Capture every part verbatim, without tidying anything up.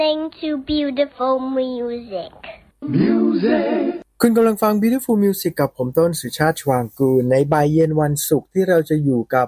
listening to beautiful music. Music คุณกำลังฟัง Beautiful Music กับผมต้นสุชาติชวางกูลในบ่ายเย็นวันศุกร์ที่เราจะอยู่กับ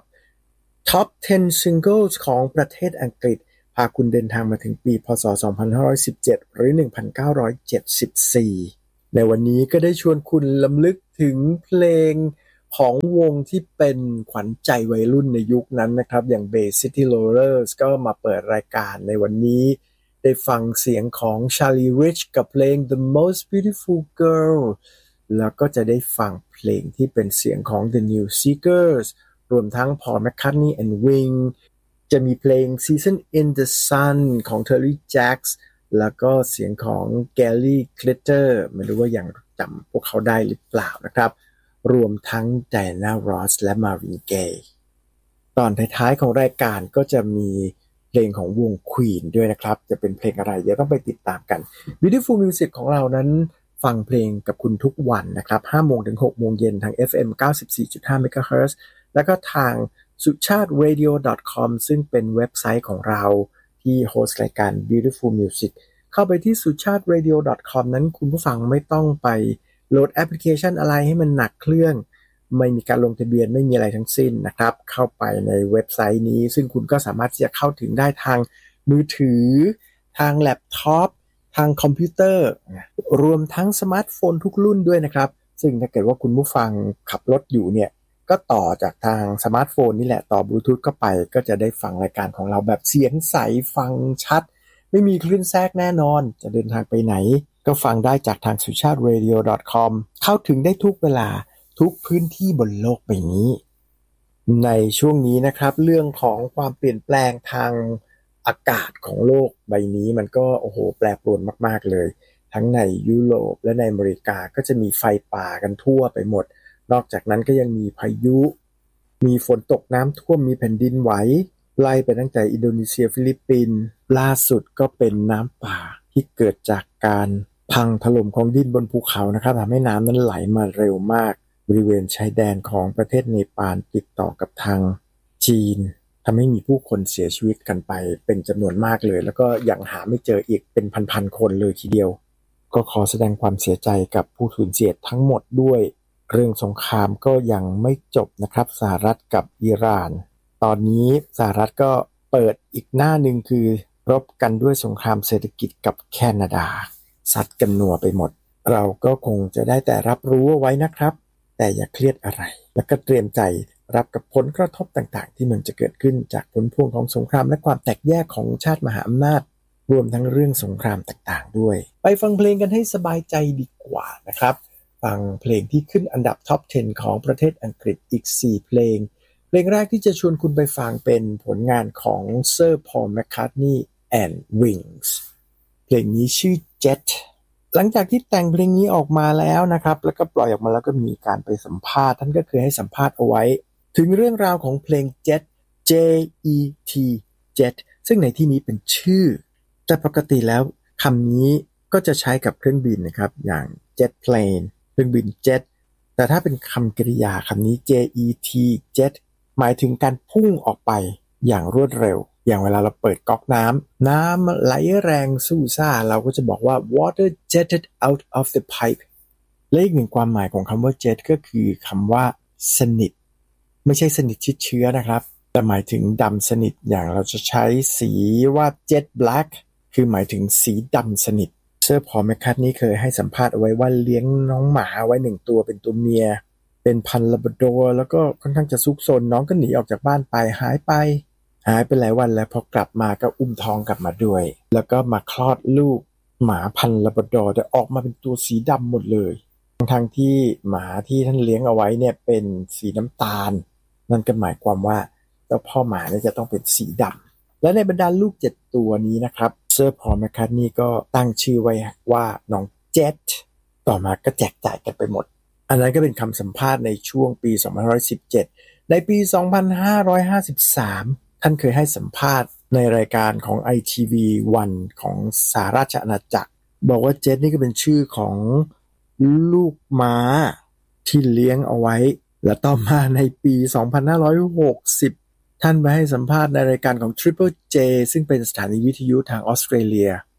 Top สิบ Singles ของประเทศอังกฤษพาคุณเดินทางมาถึงปีพ.ศ. สองพันห้าร้อยสิบเจ็ดหรือหนึ่งพันเก้าร้อยเจ็ดสิบสี่ในวันนี้ก็ได้ชวนคุณลำลึกถึงเพลงของวงที่เป็นขวัญใจวัยรุ่นในยุคนั้นนะครับอย่าง Bay City Rollers ก็มาเปิดรายการในวันนี้ได้ฟังเสียงของ Charlie Rich กับเพลง The Most Beautiful Girl แล้วก็จะได้ฟังเพลงที่เป็นเสียงของ The New Seekers รวมทั้ง Paul McCartney and Wing จะมีเพลง Season in the Sun ของ Terry Jacks แล้วก็เสียงของ Gary Glitter ไม่รู้ว่ายังจำพวกเขาได้หรือเปล่านะครับรวมทั้ง Diana Ross และ Marvin Gaye ตอนท้ายๆของรายการก็จะมีเพลงของวง Queen ด้วยนะครับจะเป็นเพลงอะไรเดี๋ยวต้องไปติดตามกัน Beautiful Music ของเรานั้นฟังเพลงกับคุณทุกวันนะครับ ห้าโมงถึงหกโมงเย็นทาง เอฟ เอ็ม เก้าสิบสี่จุดห้า เมกะเฮิรตซ์ แล้วก็ทาง สุชาติเรดิโอ ดอท คอม ซึ่งเป็นเว็บไซต์ของเราที่โฮสต์รายการ Beautiful Music เข้าไปที่ สุชาติ เรดิโอ ดอท คอม นั้นคุณผู้ฟังไม่ต้องไปโหลดแอปพลิเคชันอะไรให้มันหนักเครื่องไม่มีการลงทะเบียนไม่มีอะไรทั้งสิ้นนะครับเข้าไปในเว็บไซต์นี้ซึ่งคุณก็สามารถที่จะเข้าถึงได้ทางมือถือทางแล็ปท็อปทางคอมพิวเตอร์รวมทั้งสมาร์ทโฟนทุกรุ่นด้วยนะครับซึ่งถ้าเกิดว่าคุณผู้ฟังขับรถอยู่เนี่ยก็ต่อจากทางสมาร์ทโฟนนี่แหละต่อบลูทูธเข้าไปก็จะได้ฟังรายการของเราแบบเสียงใสฟังชัดไม่มีคลื่นแทรกแน่นอนจะเดินทางไปไหนก็ฟังได้จากทาง สุชาติเรดิโอ ดอท คอม เข้าถึงได้ทุกเวลาทุกพื้นที่บนโลกใบนี้ในช่วงนี้นะครับเรื่องของความเปลี่ยนแปลงทางอากาศของโลกใบนี้มันก็โอ้โหแปรปรวนมากๆเลยทั้งในยุโรปและในอเมริกาก็จะมีไฟป่ากันทั่วไปหมดนอกจากนั้นก็ยังมีพายุมีฝนตกน้ำท่วมมีแผ่นดินไหวไล่ไปตั้งแต่อินโดนีเซียฟิลิปปินส์ล่าสุดก็เป็นน้ำป่าที่เกิดจากการพังถล่มของดินบนภูเขานะครับทำให้น้ำนั้นไหลมาเร็วมากบริเวณชายแดนของประเทศเนปาลติดต่อกับทางจีนทำให้มีผู้คนเสียชีวิตกันไปเป็นจำนวนมากเลยแล้วก็ยังหาไม่เจออีกเป็นพันๆคนเลยทีเดียวก็ขอแสดงความเสียใจกับผู้สูญเสียทั้งหมดด้วยเรื่องสงครามก็ยังไม่จบนะครับสหรัฐกับอิหร่านตอนนี้สหรัฐก็เปิดอีกหน้านึงคือรบกันด้วยสงครามเศรษฐกิจกับแคนาดาซัดกันนัวไปหมดเราก็คงจะได้แต่รับรู้ไว้นะครับแต่อย่าเครียดอะไรแล้วก็เตรียมใจรับกับผลกระทบต่างๆที่มันจะเกิดขึ้นจากผลพวงของสงครามและความแตกแยกของชาติมหาอำนาจรวมทั้งเรื่องสงครามต่างๆด้วยไปฟังเพลงกันให้สบายใจดีกว่านะครับฟังเพลงที่ขึ้นอันดับท็อปสิบของประเทศอังกฤษอีกสี่เพลงเพลงแรกที่จะชวนคุณไปฟังเป็นผลงานของ Sir Paul McCartney and Wings เพลงนี้ชื่อ Jet หลังจากที่แต่งเพลงนี้ออกมาแล้วนะครับแล้วก็ปล่อยออกมาแล้วก็มีการไปสัมภาษณ์ท่านก็เคยให้สัมภาษณ์เอาไว้ถึงเรื่องราวของเพลง Jet J E T Jet ซึ่งในที่นี้เป็นชื่อแต่ปกติแล้วคำนี้ก็จะใช้กับเครื่องบินนะครับอย่าง Jet Plane เครื่องบิน Jet แต่ถ้าเป็นคำกริยาคำนี้ J E T Jet หมายถึงการพุ่งออกไปอย่างรวดเร็วอย่างเวลาเราเปิดก๊อกน้ำน้ำไหลแรงสู้ซ่าเราก็จะบอกว่า water jetted out of the pipe และอีกหนึ่งความหมายของคำว่า jet ก็คือคำว่าสนิทไม่ใช่สนิทชิดเชื้อนะครับแต่หมายถึงดำสนิทอย่างเราจะใช้สีว่า jet black คือหมายถึงสีดำสนิทเซอร์พอลแมคคาร์ทนีย์เคยให้สัมภาษณ์เอาไว้ว่าเลี้ยงน้องหมาไว้หนึ่งตัวเป็นตัวเมียเป็นพันธุ์ลาบราดอร์แล้วก็ค่อนข้างจะซุกซนน้องก็หนีออกจากบ้านไปหายไปหายไปหลายวันแล้วพอกลับมาก็อุ้มท้องกลับมาด้วยแล้วก็มาคลอดลูกหมาพันธุ์ลาบราดอร์แต่ออกมาเป็นตัวสีดำหมดเลยทั้งที่หมาที่ท่านเลี้ยงเอาไว้เนี่ยเป็นสีน้ำตาลนั่นก็หมายความว่าเจ้าพ่อหมาเนี่ยจะต้องเป็นสีดำและในบรรดาลูกเจ็ดตัวนี้นะครับเซอร์พอลแมคคาร์ทนีย์ก็ตั้งชื่อไว้ว่าน้องเจ็ตต่อมาก็แจกจ่ายกันไปหมดอันนั้นก็เป็นคำสัมภาษณ์ในช่วงปีสองพันห้าร้อยสิบเจ็ดในปีสองพันห้าร้อยห้าสิบสามท่านเคยให้สัมภาษณ์ในรายการของ ไอ ที วี วันของสหราชอาณาจักรบอกว่าเจ็ตนี่ก็เป็นชื่อของลูกม้าที่เลี้ยงเอาไว้และต่อมาในปีสองพันห้าร้อยหกสิบท่านไปให้สัมภาษณ์ในรายการของ Triple J ซึ่งเป็นสถานีวิทยุทางออสเตรเลีย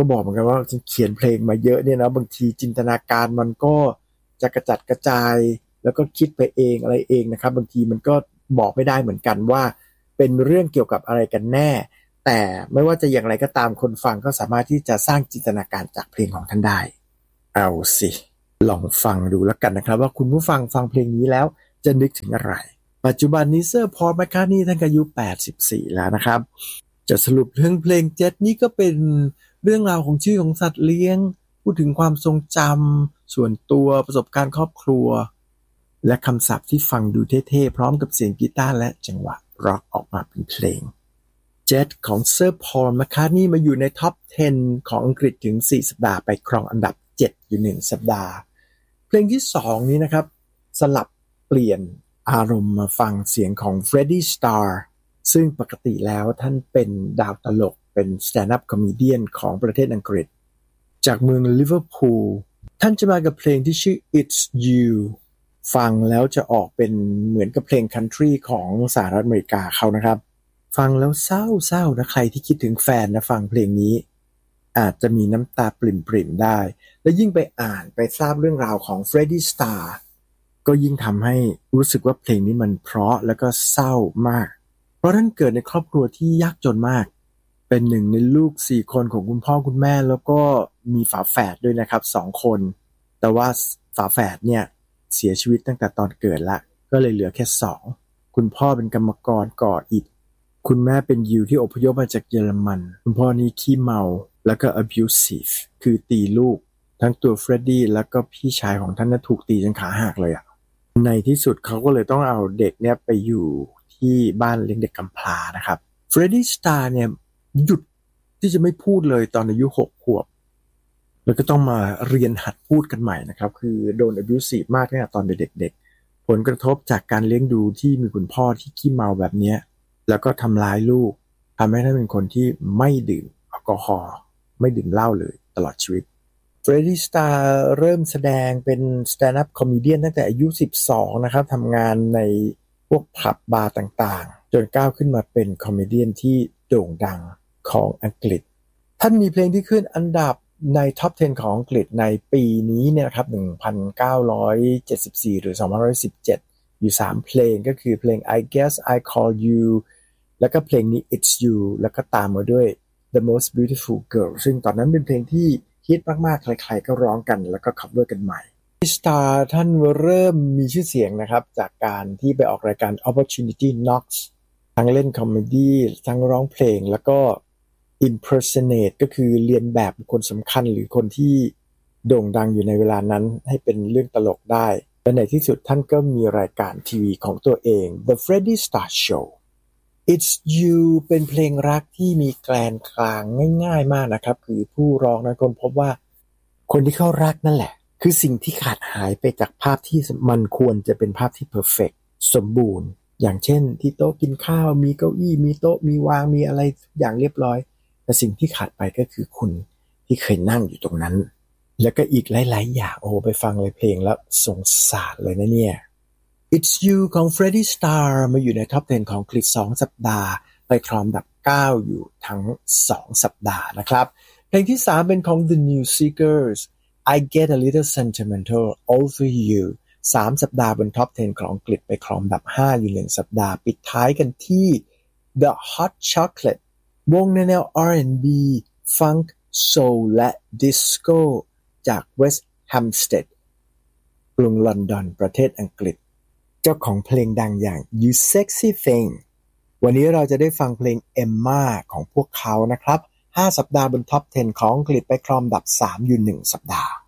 ก็บอกเหมือนกันว่าเขียนเพลงมาเยอะเนี่ยนะบางทีจินตนาการมันก็จะกระจัดกระจายแล้วก็คิดไปเองอะไรเองนะครับบางทีมันก็บอกไม่ได้เหมือนกันว่าเป็นเรื่องเกี่ยวกับอะไรกันแน่แต่ไม่ว่าจะอย่างไรก็ตามคนฟังก็สามารถที่จะสร้างจินตนาการจากเพลงของท่านได้เอาสิลองฟังดูแล้วกันนะครับว่าคุณผู้ฟังฟังเพลงนี้แล้วจะนึกถึงอะไรปัจจุบันนี้เซอร์พอล แมคคาร์ทนีย์ท่านอายุแปดสิบสี่แล้วนะครับจะสรุปเรื่องเพลงเจ็ดนี่ก็เป็นเรื่องราวของชื่อของสัตว์เลี้ยงพูดถึงความทรงจำส่วนตัวประสบการณ์ครอบครัวและคำศัพท์ที่ฟังดูเท่ๆพร้อมกับเสียงกีตาร์และจังหวะร็อกออกมาเป็นเพลงเจ็ดของเซอร์พอล แมคคาร์ทนีย์มาอยู่ในท็อปสิบของอังกฤษถึงสี่สัปดาห์ไปครองอันดับเจ็ดอยู่หนึ่งสัปดาห์เพลงที่สองนี้นะครับสลับเปลี่ยนอารมณ์มาฟังเสียงของ Freddie Starr ซึ่งปกติแล้วท่านเป็นดาวตลกเป็น stand-up comedian ของประเทศอังกฤษจากเมืองลิเวอร์พูลท่านจะมากับเพลงที่ชื่อ It's You ฟังแล้วจะออกเป็นเหมือนกับเพลงคันทรีของสหรัฐอเมริกาเขานะครับฟังแล้วเศร้าๆนะใครที่คิดถึงแฟนนะฟังเพลงนี้อาจจะมีน้ำตาปริ่มๆได้และยิ่งไปอ่านไปทราบเรื่องราวของ Freddie Starr ก็ยิ่งทำให้รู้สึกว่าเพลงนี้มันเพราะแล้วก็เศร้ามากเพราะท่านเกิดในครอบครัวที่ยากจนมากเป็นหนึ่งในลูกสี่คนของคุณพ่อคุณแม่แล้วก็มีฝาแฝดด้วยนะครับสองคนแต่ว่าฝาแฝดเนี่ยเสียชีวิตตั้งแต่ตอนเกิดละก็เลยเหลือแค่สองคุณพ่อเป็นกรรมกรก่ออิฐคุณแม่เป็นยิวที่อพยพมาจากเยอรมันคุณพ่อนี่ขี้เมาแล้วก็ abusive คือตีลูกทั้งตัวเฟรดดี้แล้วก็พี่ชายของท่านน่ะถูกตีจนขาหักเลยอ่ะในที่สุดเขาก็เลยต้องเอาเด็กเนี่ยไปอยู่ที่บ้านเลี้ยงเด็กกำพร้านะครับเฟรดดี้สตาร์เนี่ยหยุดที่จะไม่พูดเลยตอนอายุหกขวบแล้วก็ต้องมาเรียนหัดพูดกันใหม่นะครับคือโดน abusive มากตั้งแต่ตอนเด็กๆผลกระทบจากการเลี้ยงดูที่มีคุณพ่อที่ขี้เมาแบบนี้แล้วก็ทำร้ายลูกทำให้ท่านเป็นคนที่ไม่ดื่มแอลกอฮอล์ไม่ดื่มเหล้าเลยตลอดชีวิตเฟรดดี้สตาร์เริ่มแสดงเป็น stand-up comedian ตั้งแต่อายุสิบสองนะครับทำงานในพวกผับบาร์ต่างๆจนก้าวขึ้นมาเป็นคอมเมเดียนที่โด่งดังของอังกฤษท่านมีเพลงที่ขึ้นอันดับในท็อปสิบของอังกฤษในปีนี้เนี่ยนะครับหนึ่งพันเก้าร้อยเจ็ดสิบสี่หรือสองพันห้าร้อยสิบเจ็ดอยู่สามเพลงก็คือเพลง I Guess I Call You แล้วก็เพลงนี้ It's You แล้วก็ตามมาด้วย The Most Beautiful Girl ซึ่งตอนนั้นเป็นเพลงที่ฮิตมากๆใครๆก็ร้องกันแล้วก็คัฟเวอร์กันใหม่สตาร์ท่านเริ่มมีชื่อเสียงนะครับจากการที่ไปออกรายการ Opportunity Knocks ทั้งเล่นคอมเมดี้ทั้งร้องเพลงแล้วก็ impersonate ก็คือเรียนแบบคนสำคัญหรือคนที่โด่งดังอยู่ในเวลานั้นให้เป็นเรื่องตลกได้และในที่สุดท่านก็มีรายการทีวีของตัวเอง The Freddie Starr Show It's You เป็นเพลงรักที่มีแกลนกลางง่ายๆมากนะครับคือผู้ร้องนั้นคนพบว่าคนที่เขารักนั่นแหละคือสิ่งที่ขาดหายไปจากภาพที่มันควรจะเป็นภาพที่เพอร์เฟกต์สมบูรณ์อย่างเช่นที่โต๊ะกินข้าวมีเก้าอี้มีโต๊ะมีวางมีอะไรทุกอย่างเรียบร้อยแต่สิ่งที่ขาดไปก็คือคุณที่เคยนั่งอยู่ตรงนั้นแล้วก็อีกหลายๆอย่างโอ้ไปฟังเลยเพลงแล้วสงสารเลยนะเนี่ย It's You ของ Freddie Starr มาอยู่ในท็อปสิบของอังกฤษสองสัปดาห์ไปครองอันดับเก้าอยู่ทั้งสองสัปดาห์นะครับเพลงที่สามเป็นของ The New Seekers I Get a Little Sentimental Over You สามสัปดาห์บนท็อปสิบของอังกฤษไปครองอันดับห้าอยู่หนึ่งสัปดาห์ปิดท้ายกันที่ The Hot Chocolate วงในแนว อาร์ แอนด์ บี Funk Soul และ Disco จาก West Hampstead กรุงลอนดอนประเทศอังกฤษเจ้าของเพลงดังอย่าง You Sexy Thing วันนี้เราจะได้ฟังเพลง Emma ของพวกเขานะครับห้าสัปดาห์บนท็อปสิบของอังกฤษไปครองอันดับสามอยู่หนึ่งสัปดาห์